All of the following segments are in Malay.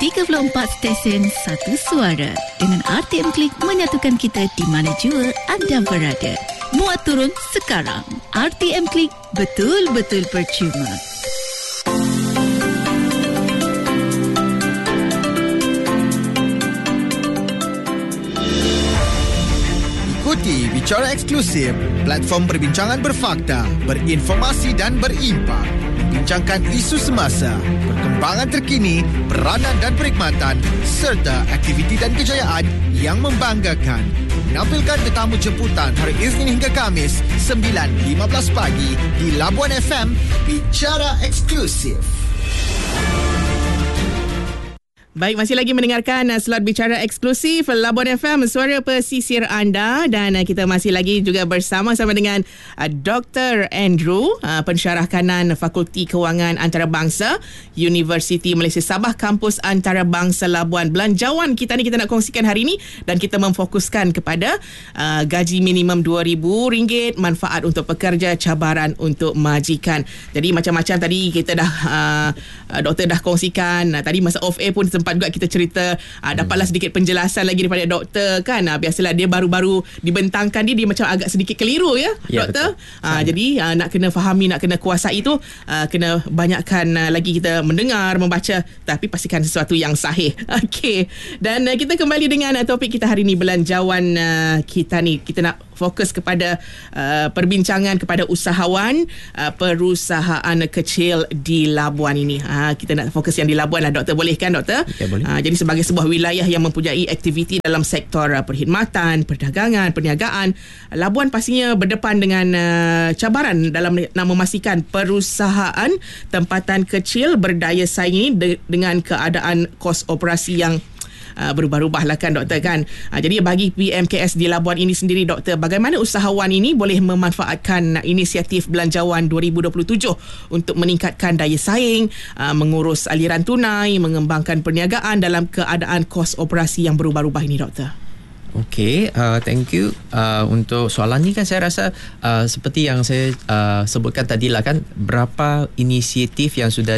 34 stesen, satu suara. Dengan RTM Klik menyatukan kita di mana jua anda berada. Muat turun sekarang. RTM Klik, betul-betul percuma. Ikuti Bicara Eksklusif, platform perbincangan berfakta, berinformasi dan berimpak. Bincangkan isu semasa, perkembangan terkini, peranan dan perkhidmatan serta aktiviti dan kejayaan yang membanggakan. Menampilkan tetamu jemputan hari Isnin hingga Khamis 9.15 pagi di Labuan FM. Bicara Eksklusif. Baik, masih lagi mendengarkan slot Bicara Eksklusif Labuan FM, suara pesisir anda, dan kita masih lagi juga bersama-sama dengan Dr. Andrew, pensyarah kanan Fakulti Kewangan Antarabangsa Universiti Malaysia Sabah, Kampus Antarabangsa Labuan. Belanjawan kita ni kita nak kongsikan hari ini, dan kita memfokuskan kepada gaji minimum RM2,000, manfaat untuk pekerja, cabaran untuk majikan. Jadi macam-macam tadi kita dah doktor dah kongsikan. Tadi masa off air pun sempat juga kita cerita, dapatlah sedikit penjelasan lagi daripada doktor kan. Biasalah dia baru-baru dibentangkan dia macam agak sedikit keliru ya doktor. Jadi nak kena fahami, nak kena kuasai tu, kena banyakkan lagi kita mendengar, membaca, tapi pastikan sesuatu yang sahih. Okey. Dan kita kembali dengan topik kita hari ni, belanjawan kita ni. Kita nak fokus kepada perbincangan kepada usahawan perusahaan kecil di Labuan ini. Kita nak fokus yang di Labuan lah doktor, boleh kan doktor? Ya, boleh. Jadi sebagai sebuah wilayah yang mempunyai aktiviti dalam sektor perkhidmatan, perdagangan, perniagaan, Labuan pastinya berdepan dengan cabaran dalam nak memastikan perusahaan tempatan kecil berdaya saing ini dengan keadaan kos operasi yang berubah-ubah lah kan doktor kan. Jadi bagi PMKS di Labuan ini sendiri doktor, bagaimana usahawan ini boleh memanfaatkan inisiatif Belanjawan 2027 untuk meningkatkan daya saing, mengurus aliran tunai, mengembangkan perniagaan dalam keadaan kos operasi yang berubah-ubah ini doktor? Okey, thank you. Untuk soalan ni kan saya rasa seperti yang saya sebutkan tadi lah kan, berapa inisiatif yang sudah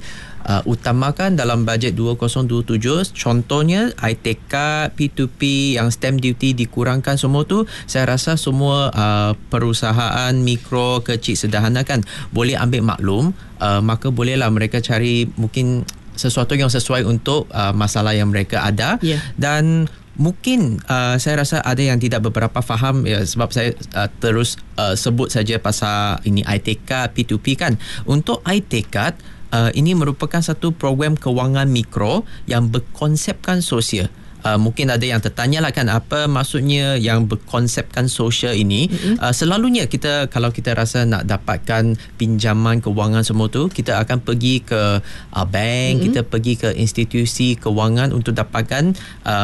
utamakan dalam bajet 2027. Contohnya ITK, P2P, yang stamp duty dikurangkan, semua tu saya rasa semua perusahaan mikro, kecil, sederhana kan boleh ambil maklum, maka bolehlah mereka cari mungkin sesuatu yang sesuai untuk masalah yang mereka ada. Dan mungkin saya rasa ada yang tidak beberapa faham ya, sebab saya terus sebut saja pasal ini ITK, P2P kan. Untuk ITK, ini merupakan satu program kewangan mikro yang berkonsepkan sosial. Mungkin ada yang tertanya lah kan, apa maksudnya yang berkonsepkan sosial ini? Selalunya kita, kalau kita rasa nak dapatkan pinjaman kewangan semua tu, kita akan pergi ke bank, kita pergi ke institusi kewangan untuk dapatkan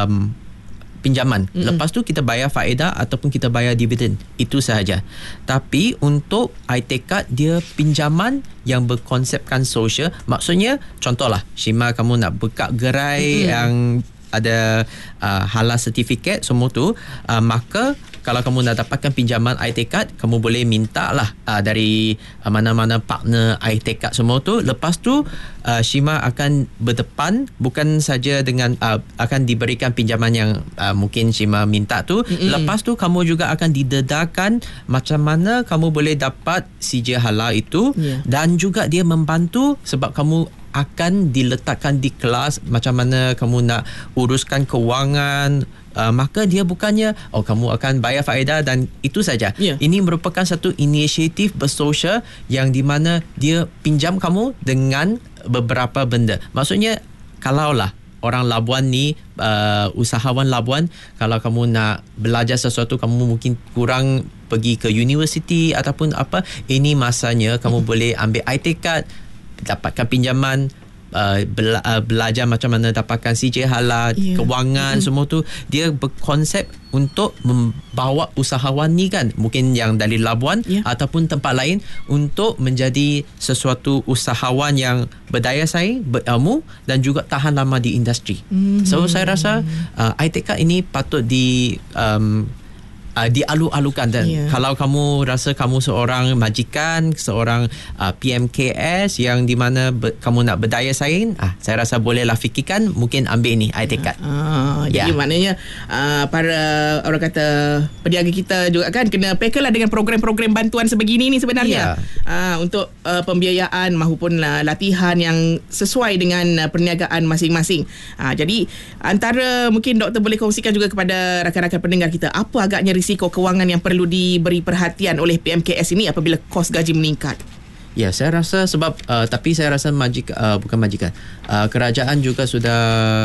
pinjaman. Lepas tu kita bayar faedah ataupun kita bayar dividen. Itu sahaja. Tapi untuk ITK, dia pinjaman yang berkonsepkan sosial. Maksudnya, contohlah, Shima, kamu nak buka gerai yang ada halal sertifikat semua tu, maka kalau kamu nak dapatkan pinjaman ITK, kamu boleh minta lah dari mana-mana partner ITK semua tu. Lepas tu Shima akan berdepan, bukan saja dengan akan diberikan pinjaman yang mungkin Shima minta tu. Lepas tu kamu juga akan didedarkan macam mana kamu boleh dapat CJ halal itu. Dan juga dia membantu sebab kamu akan diletakkan di kelas macam mana kamu nak uruskan kewangan. Maka dia bukannya kamu akan bayar faedah dan itu saja. Ini merupakan satu inisiatif bersosial yang di mana dia pinjam kamu dengan beberapa benda. Maksudnya, kalaulah orang Labuan ni, usahawan Labuan, kalau kamu nak belajar sesuatu, kamu mungkin kurang pergi ke universiti ataupun apa, ini masanya kamu boleh ambil ITK, dapatkan pinjaman, belajar macam mana dapatkan CJ halal, kewangan, semua tu. Dia berkonsep untuk membawa usahawan ni kan, mungkin yang dari Labuan ataupun tempat lain, untuk menjadi sesuatu usahawan yang berdaya saing, berilmu dan juga tahan lama di industri. So saya rasa ITK ini patut dialu-alukan. Dan kalau kamu rasa kamu seorang majikan, seorang PMKS yang di mana kamu nak berdaya saing, saya rasa bolehlah fikirkan mungkin ambil ni iTekad. Jadi maknanya para orang kata peniaga kita juga kan kena peka lah dengan program-program bantuan sebegini ni sebenarnya. Untuk pembiayaan maupun latihan yang sesuai dengan perniagaan masing-masing. Jadi antara mungkin doktor boleh kongsikan juga kepada rakan-rakan pendengar kita, apa agaknya risiko kewangan yang perlu diberi perhatian oleh PMKS ini apabila kos gaji meningkat? Ya, saya rasa sebab tapi saya rasa bukan majikan, kerajaan juga sudah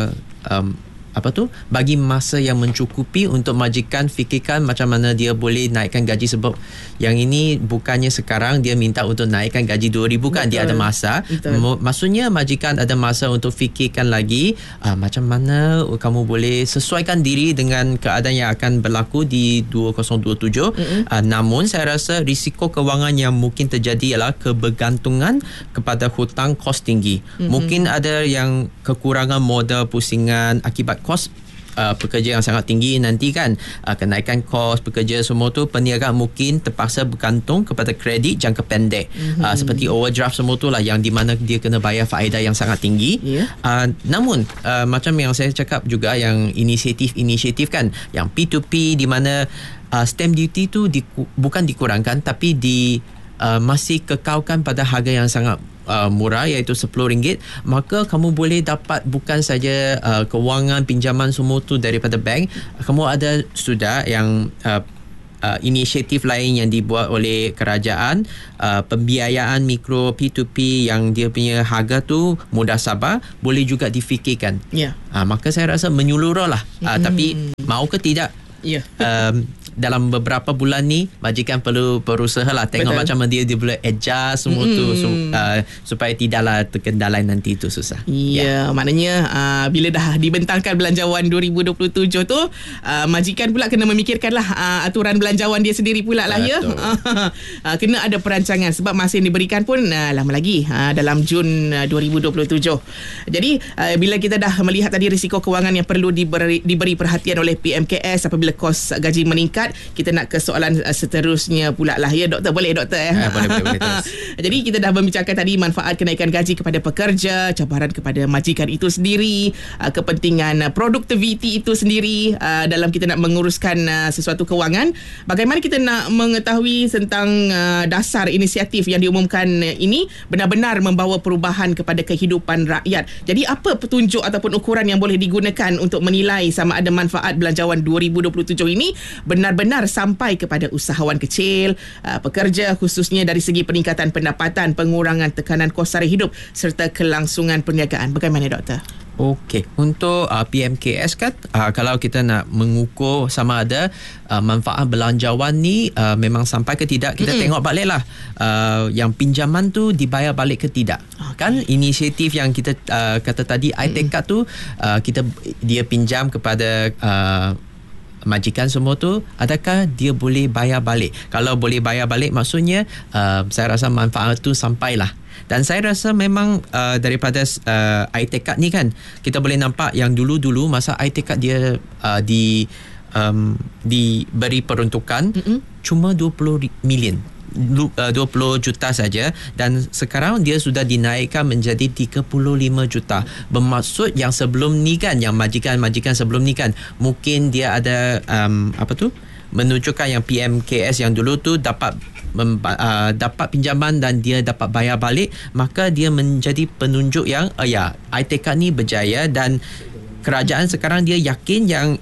bagi masa yang mencukupi untuk majikan fikirkan macam mana dia boleh naikkan gaji, sebab yang ini bukannya sekarang dia minta untuk naikkan gaji 2,000 kan. Dia ada masa. Maksudnya majikan ada masa untuk fikirkan lagi macam mana kamu boleh sesuaikan diri dengan keadaan yang akan berlaku di 2027. Namun saya rasa risiko kewangan yang mungkin terjadi ialah kebergantungan kepada hutang kos tinggi. Mungkin ada yang kekurangan modal pusingan akibat kos pekerja yang sangat tinggi nanti kan, kenaikan kos pekerja semua tu, peniaga mungkin terpaksa bergantung kepada kredit jangka pendek, seperti overdraft semua tu lah, yang di mana dia kena bayar faedah yang sangat tinggi. Namun macam yang saya cakap juga, yang inisiatif kan, yang P2P di mana stamp duty tu bukan dikurangkan tapi masih kekalkan pada harga yang sangat murah, iaitu RM10, maka kamu boleh dapat bukan saja kewangan pinjaman semua tu daripada bank. Kamu ada sudah yang inisiatif lain yang dibuat oleh kerajaan, pembiayaan mikro P2P yang dia punya harga tu mudah sabar, boleh juga difikirkan. Maka saya rasa menyeluruh lah. Tapi mau ke tidak, dalam beberapa bulan ni majikan perlu berusaha lah, tengok macam mana dia boleh adjust semua tu supaya tidaklah terkendala nanti tu susah. Maknanya bila dah dibentangkan belanjawan 2027 tu, majikan pula kena memikirkan lah aturan belanjawan dia sendiri pula lah. Kena ada perancangan sebab masa yang diberikan pun lama lagi, dalam Jun 2027. Jadi bila kita dah melihat tadi risiko kewangan yang perlu diberi perhatian oleh PMKS apabila kos gaji meningkat, kita nak ke soalan seterusnya pula lah, ya doktor? Boleh doktor? Boleh Jadi kita dah membincangkan tadi manfaat kenaikan gaji kepada pekerja, cabaran kepada majikan itu sendiri, kepentingan produktiviti itu sendiri dalam kita nak menguruskan sesuatu kewangan. Bagaimana kita nak mengetahui tentang dasar inisiatif yang diumumkan ini benar-benar membawa perubahan kepada kehidupan rakyat? Jadi apa petunjuk ataupun ukuran yang boleh digunakan untuk menilai sama ada manfaat belanjawan 2027 ini benar-benar sampai kepada usahawan kecil, pekerja, khususnya dari segi peningkatan pendapatan, pengurangan tekanan kos sara hidup serta kelangsungan perniagaan? Bagaimana doktor? Okey, untuk PMKS kan, kalau kita nak mengukur sama ada manfaat belanjawan ni memang sampai ke tidak, kita tengok balik lah yang pinjaman tu dibayar balik ke tidak. Kan inisiatif yang kita kata tadi iTekad tu, dia pinjam kepada majikan semua tu, adakah dia boleh bayar balik? Kalau boleh bayar balik, maksudnya saya rasa manfaat tu sampailah. Dan saya rasa memang daripada iTekad ni kan, kita boleh nampak yang dulu-dulu masa iTekad dia diberi peruntukan cuma 20 million, 20 juta saja, dan sekarang dia sudah dinaikkan menjadi 35 juta. Bermaksud yang sebelum ni kan, yang majikan sebelum ni kan, mungkin dia ada menunjukkan yang PMKS yang dulu tu dapat pinjaman dan dia dapat bayar balik, maka dia menjadi penunjuk yang iTekad ni berjaya, dan kerajaan sekarang dia yakin yang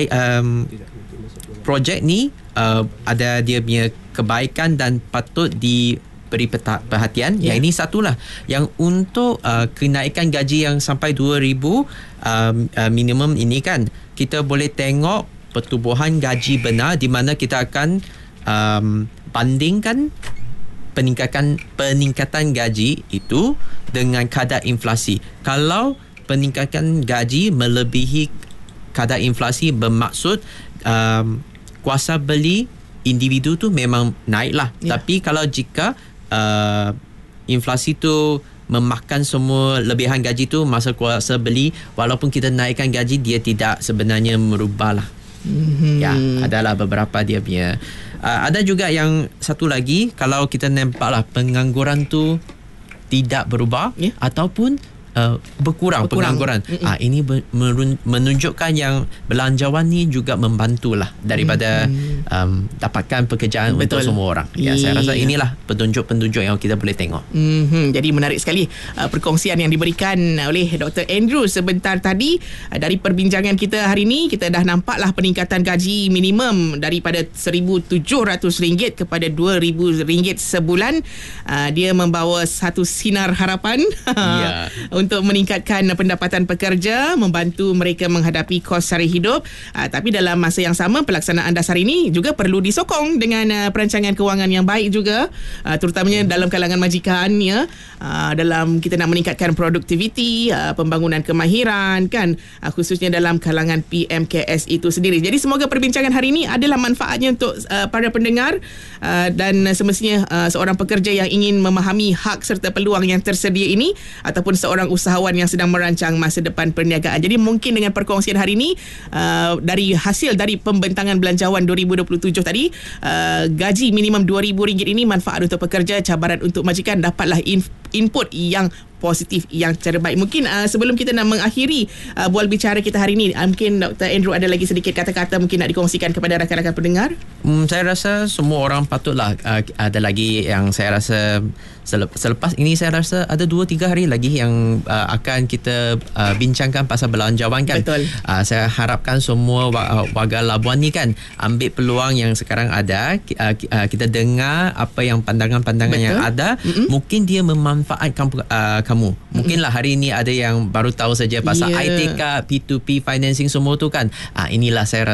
projek ni ada dia punya kebaikan dan patut diberi perhatian. Yang ini satulah yang untuk kenaikan gaji yang sampai 2,000 minimum ini kan, kita boleh tengok pertubuhan gaji benar, di mana kita akan bandingkan peningkatan gaji itu dengan kadar inflasi. Kalau peningkatan gaji melebihi kadar inflasi, bermaksud kuasa beli individu tu memang naik lah. Tapi kalau jika inflasi tu memakan semua lebihan gaji tu, masa kuasa beli, walaupun kita naikkan gaji, dia tidak sebenarnya merubah lah. Ya, adalah beberapa dia punya. Ada juga yang satu lagi, kalau kita nampaklah pengangguran tu tidak berubah ataupun berkurang pengangguran. Ini menunjukkan yang belanjawan ni juga membantulah daripada dapatkan pekerjaan untuk semua orang. Ya, saya rasa inilah petunjuk-petunjuk yang kita boleh tengok. Jadi menarik sekali perkongsian yang diberikan oleh Dr. Andrew sebentar tadi. Dari perbincangan kita hari ini, kita dah nampaklah peningkatan gaji minimum daripada RM1,700 kepada RM2,000 sebulan. Dia membawa satu sinar harapan untuk meningkatkan pendapatan pekerja, membantu mereka menghadapi kos sara hidup. Tapi dalam masa yang sama, pelaksanaan dasar ini juga perlu disokong dengan perancangan kewangan yang baik juga, terutamanya dalam kalangan majikan, dalam kita nak meningkatkan produktiviti, pembangunan kemahiran kan, khususnya dalam kalangan PMKS itu sendiri. Jadi semoga perbincangan hari ini adalah manfaatnya untuk para pendengar, dan semestinya seorang pekerja yang ingin memahami hak serta peluang yang tersedia ini, ataupun seorang usahawan yang sedang merancang masa depan perniagaan. Jadi mungkin dengan perkongsian hari ini, dari hasil dari pembentangan belanjawan 2027 tadi, gaji minimum RM2,000 ini manfaat untuk pekerja, cabaran untuk majikan, dapatlah input yang positif, yang terbaik. Mungkin sebelum kita nak mengakhiri bual bicara kita hari ini, mungkin Dr. Andrew ada lagi sedikit kata-kata mungkin nak dikongsikan kepada rakan-rakan pendengar. Saya rasa semua orang patutlah, ada lagi yang saya rasa selepas ini, saya rasa ada 2-3 hari lagi yang akan kita bincangkan pasal belanjawan kan. Betul. Saya harapkan semua warga Labuan ni kan ambil peluang yang sekarang ada. Kita dengar apa yang pandangan-pandangan yang ada. Mungkin dia memanfaatkan kamu. Mungkinlah hari ini ada yang baru tahu saja pasal ITK, P2P financing semua tu kan. Inilah saya